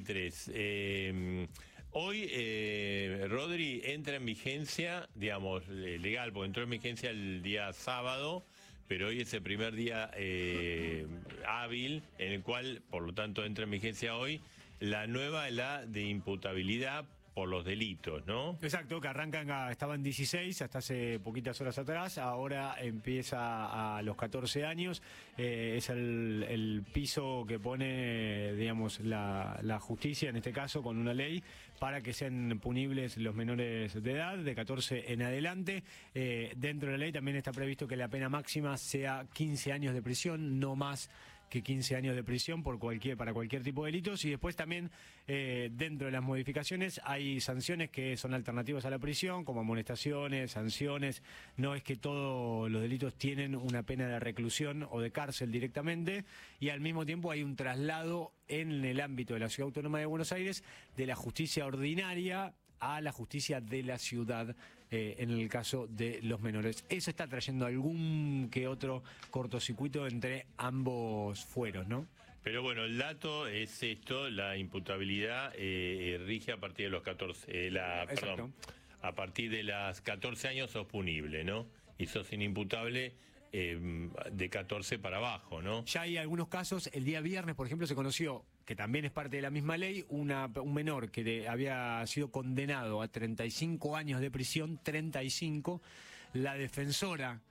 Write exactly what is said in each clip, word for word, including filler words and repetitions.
veintitrés. Eh, hoy, eh, Rodri, entra en vigencia, digamos, legal, porque entró en vigencia el día sábado, pero hoy es el primer día eh, hábil, en el cual, por lo tanto, entra en vigencia hoy la nueva, la de imputabilidad por los delitos, ¿no? Exacto, que arrancan, a, estaban dieciséis hasta hace poquitas horas atrás, ahora empieza a los catorce años, eh, es el, el piso que pone, digamos, la, la justicia, en este caso, con una ley, para que sean punibles los menores de edad, de catorce en adelante. Eh, dentro de la ley también está previsto que la pena máxima sea quince años de prisión, no más que quince años de prisión por cualquier, para cualquier tipo de delitos. Y después también, eh, dentro de las modificaciones, hay sanciones que son alternativas a la prisión, como amonestaciones, sanciones. No es que todos los delitos tienen una pena de reclusión o de cárcel directamente, y al mismo tiempo hay un traslado en el ámbito de la Ciudad Autónoma de Buenos Aires de la justicia ordinaria a la justicia de la ciudad, eh, en el caso de los menores. Eso está trayendo algún que otro cortocircuito entre ambos fueros, ¿no? Pero bueno, el dato es esto, la imputabilidad eh, rige a partir de los catorce, eh, la, perdón, a partir de las catorce años sos punible, ¿no? Y sos inimputable eh, de catorce para abajo, ¿no? Ya hay algunos casos, el día viernes, por ejemplo, se conoció, que también es parte de la misma ley, una, un menor que de, había sido condenado a treinta y cinco años de prisión, treinta y cinco, la defensora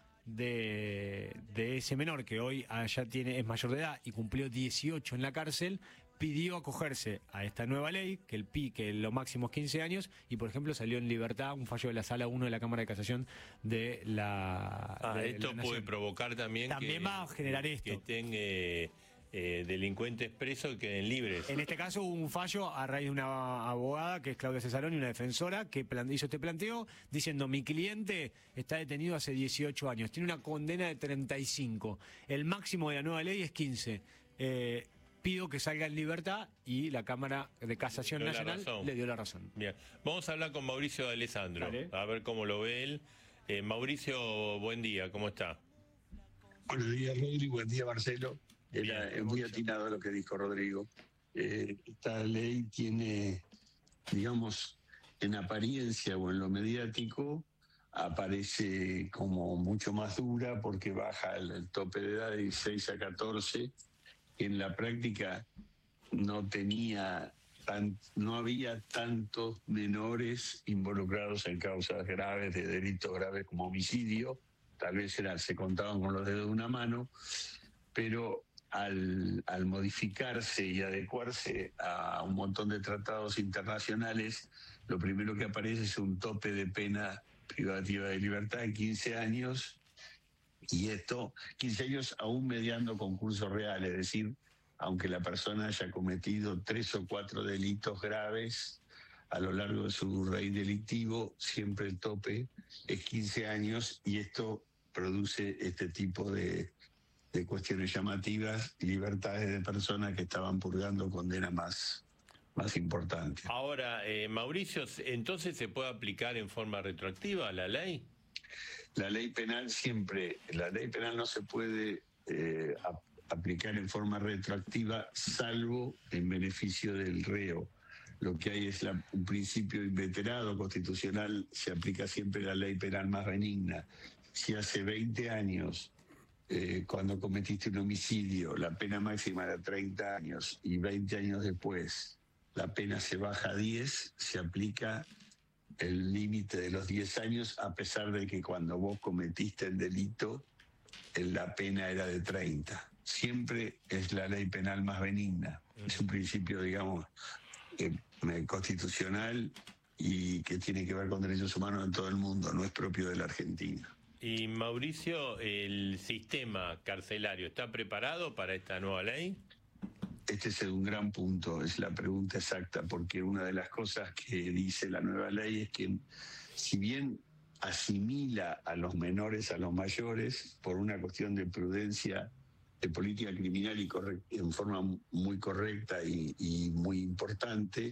de, de ese menor, que hoy ya tiene, es mayor de edad y cumplió dieciocho en la cárcel, pidió acogerse a esta nueva ley, que el P I, que lo máximo es quince años, y por ejemplo salió en libertad un fallo de la Sala uno de la Cámara de Casación de la Ah, de esto la puede provocar también, también que, va a generar esto. que estén eh, eh, delincuentes presos y queden libres. En este caso hubo un fallo a raíz de una abogada, que es Claudia Cesaroni, una defensora, que hizo este planteo diciendo: mi cliente está detenido hace dieciocho años, tiene una condena de treinta y cinco, el máximo de la nueva ley es quince. Eh, pido que salga en libertad, y la Cámara de Casación Nacional le dio la razón. Bien, vamos a hablar con Mauricio de Alessandro, Dale. a ver cómo lo ve él. Eh, Mauricio, buen día, ¿cómo está? Buenos días, Rodrigo, buen día, Marcelo. Era, es muy atinado lo que dijo Rodrigo. Eh, esta ley tiene, digamos, en apariencia o en lo mediático, aparece como mucho más dura porque baja el, el tope de edad de dieciséis a catorce. En la práctica no tenía tan, no había tantos menores involucrados en causas graves de delitos graves como homicidio. Tal vez era, se contaban con los dedos de una mano, pero al, al modificarse y adecuarse a un montón de tratados internacionales, lo primero que aparece es un tope de pena privativa de libertad de quince años. Y esto, quince años aún mediando concurso real, es decir, aunque la persona haya cometido tres o cuatro delitos graves a lo largo de su raíz delictivo, siempre el tope es quince años, y esto produce este tipo de, de cuestiones llamativas, libertades de personas que estaban purgando condenas más, más importantes. Ahora, eh, Mauricio, ¿entonces se puede aplicar en forma retroactiva la ley? La ley penal siempre, la ley penal no se puede eh, ap aplicar en forma retroactiva, salvo en beneficio del reo. Lo que hay es la, un principio inveterado constitucional, se aplica siempre la ley penal más benigna. Si hace veinte años, eh, cuando cometiste un homicidio, la pena máxima era treinta años, y veinte años después la pena se baja a diez, se aplica el límite de los diez años, a pesar de que cuando vos cometiste el delito, la pena era de treinta. Siempre es la ley penal más benigna. Es un principio, digamos, eh, constitucional, y que tiene que ver con derechos humanos en todo el mundo, no es propio de la Argentina. Y Mauricio, ¿el sistema carcelario está preparado para esta nueva ley? Este es un gran punto, es la pregunta exacta, porque una de las cosas que dice la nueva ley es que, si bien asimila a los menores a los mayores por una cuestión de prudencia de política criminal y en forma muy correcta y, y muy importante,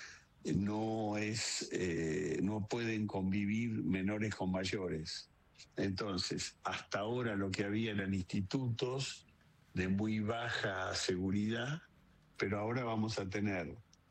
no es eh, no pueden convivir menores con mayores. Entonces, hasta ahora lo que había eran institutos de muy baja seguridad, pero ahora vamos a tener